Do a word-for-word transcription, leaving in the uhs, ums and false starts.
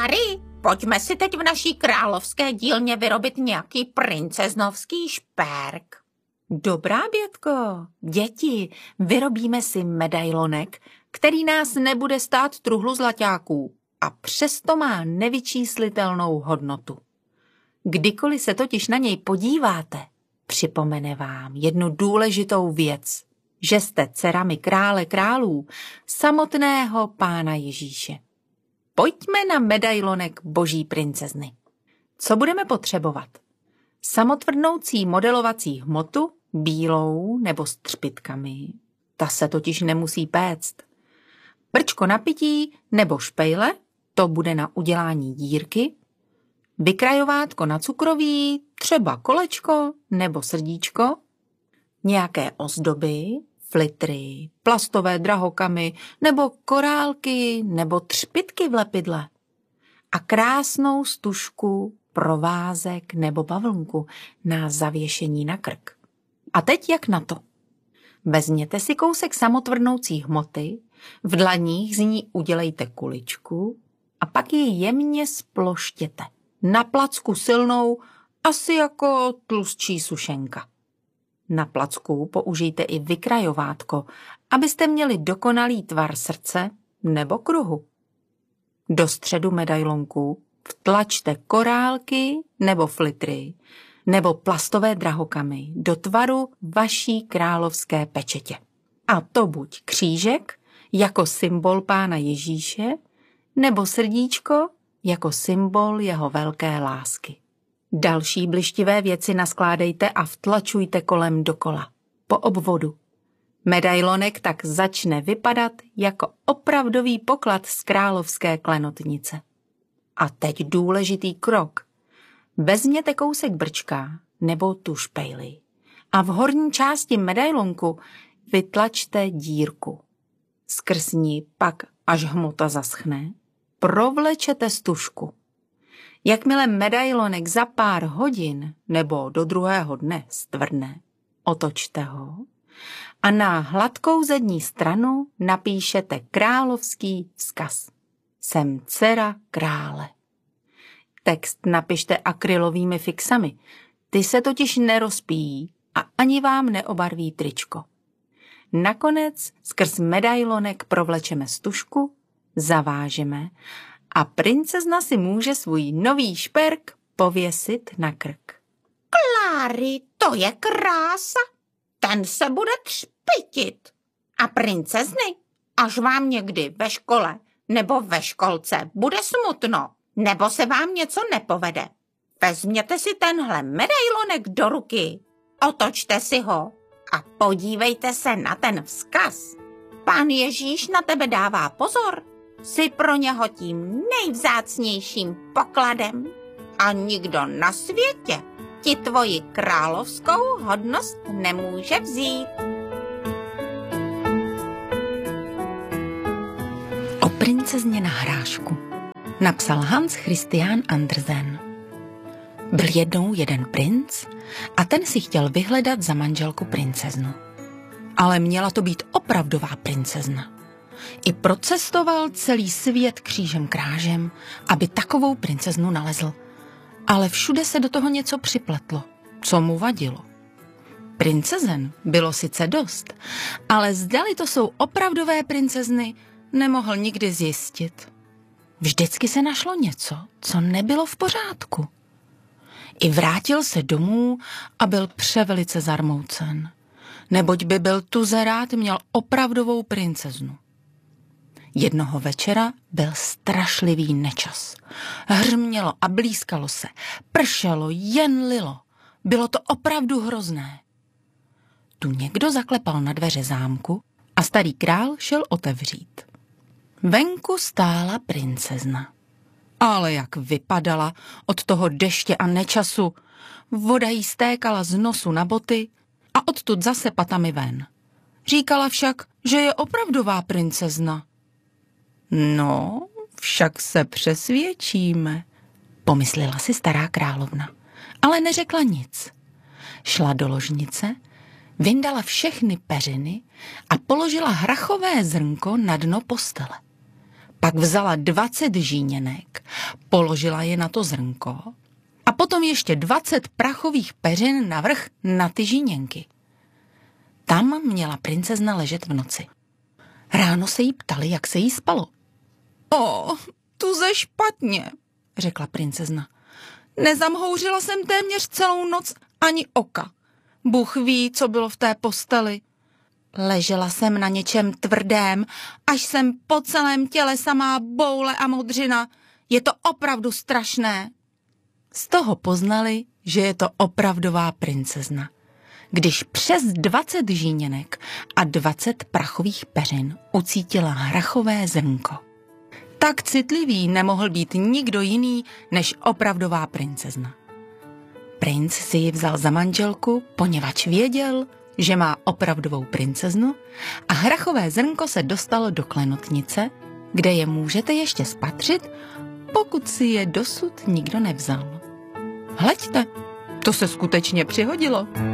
Kláry, pojďme si teď v naší královské dílně vyrobit nějaký princeznovský šperk. Dobrá, Bětko, děti, vyrobíme si medailonek, který nás nebude stát truhlu zlaťáků a přesto má nevyčíslitelnou hodnotu. Kdykoliv se totiž na něj podíváte, připomene vám jednu důležitou věc, že jste dcerami krále králů, samotného Pána Ježíše. Pojďme na medailonek boží princezny. Co budeme potřebovat? Samotvrdnoucí modelovací hmotu, bílou nebo s třpitkami. Ta se totiž nemusí péct. Brčko na pití nebo špejle, to bude na udělání dírky. Vykrajovátko na cukroví, třeba kolečko nebo srdíčko. Nějaké ozdoby, flitry, plastové drahokamy nebo korálky nebo třpitky v lepidle. A krásnou stužku, provázek nebo bavlnku na zavěšení na krk. A teď jak na to? Vezměte si kousek samotvrdnoucí hmoty, v dlaních z ní udělejte kuličku a pak ji jemně sploštěte. Na placku silnou, asi jako tlustší sušenka. Na placku použijte i vykrajovátko, abyste měli dokonalý tvar srdce nebo kruhu. Do středu medailonku vtlačte korálky nebo flitry nebo plastové drahokamy do tvaru vaší královské pečetě. A to buď křížek jako symbol Pána Ježíše nebo srdíčko jako symbol jeho velké lásky. Další blištivé věci naskládejte a vtlačujte kolem dokola, po obvodu. Medailonek tak začne vypadat jako opravdový poklad z královské klenotnice. A teď důležitý krok. Vezměte kousek brčka nebo tu špejli a v horní části medailonku vytlačte dírku. Skrz ní pak, až hmota zaschne, provlečete stužku. Jakmile medailonek za pár hodin nebo do druhého dne stvrdne, otočte ho a na hladkou zadní stranu napíšete královský vzkaz. Jsem dcera krále. Text napište akrylovými fixami, ty se totiž nerozpíjí a ani vám neobarví tričko. Nakonec skrz medailonek provlečeme stužku, zavážeme a princezna si může svůj nový šperk pověsit na krk. Kláry, to je krása. Ten se bude třpitit. A princezny, až vám někdy ve škole nebo ve školce bude smutno, nebo se vám něco nepovede, vezměte si tenhle medailonek do ruky, otočte si ho a podívejte se na ten vzkaz. Pán Ježíš na tebe dává pozor. Jsi pro něho tím nejvzácnějším pokladem a nikdo na světě ti tvoji královskou hodnost nemůže vzít. O princezně na hrášku napsal Hans Christian Andersen. Byl jednou jeden princ a ten si chtěl vyhledat za manželku princeznu. Ale měla to být opravdová princezna. I procestoval celý svět křížem krážem, aby takovou princeznu nalezl. Ale všude se do toho něco připletlo, co mu vadilo. Princezen bylo sice dost, ale zdali to jsou opravdové princezny, nemohl nikdy zjistit. Vždycky se našlo něco, co nebylo v pořádku. I vrátil se domů a byl převelice zarmoucen, neboť by byl tuzerát měl opravdovou princeznu. Jednoho večera byl strašlivý nečas. Hrmělo a blízkalo se, pršelo, jen lilo. Bylo to opravdu hrozné. Tu někdo zaklepal na dveře zámku a starý král šel otevřít. Venku stála princezna. Ale jak vypadala od toho deště a nečasu. Voda jí stékala z nosu na boty a odtud zase patami ven. Říkala však, že je opravdová princezna. No, však se přesvědčíme, pomyslela si stará královna, ale neřekla nic. Šla do ložnice, vyndala všechny peřiny a položila hrachové zrnko na dno postele. Pak vzala dvacet žíněnek, položila je na to zrnko a potom ještě dvacet prachových peřin navrch na ty žíněnky. Tam měla princezna ležet v noci. Ráno se jí ptali, jak se jí spalo. O, tu ze špatně, řekla princezna. Nezamhouřila jsem téměř celou noc ani oka. Bůh ví, co bylo v té posteli. Ležela jsem na něčem tvrdém, až jsem po celém těle samá boule a modřina. Je to opravdu strašné. Z toho poznali, že je to opravdová princezna. Když přes dvacet žíněnek a dvacet prachových peřin ucítila hrachové zrnko. Tak citlivý nemohl být nikdo jiný než opravdová princezna. Princ si ji vzal za manželku, poněvadž věděl, že má opravdovou princeznu a hrachové zrnko se dostalo do klenotnice, kde je můžete ještě spatřit, pokud si je dosud nikdo nevzal. Hleďte, to se skutečně přihodilo.